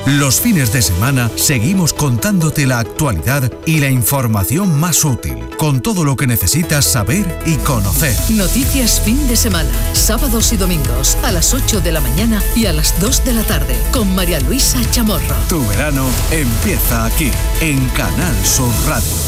Los fines de semana seguimos contándote la actualidad y la información más útil, con todo lo que necesitas saber y conocer. Noticias fin de semana, sábados y domingos, a las 8 de la mañana y a las 2 de la tarde, con María Luisa Chamorro. Tu verano empieza aquí, en Canal Sur Radio.